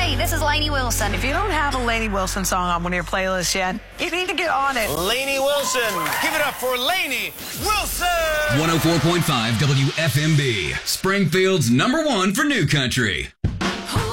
Hey, this is Lainey Wilson. If you don't have a Lainey Wilson song on one of your playlists yet, you need to get on it. Lainey Wilson. Give it up for Lainey Wilson. 104.5 WFMB, Springfield's #1 for new country.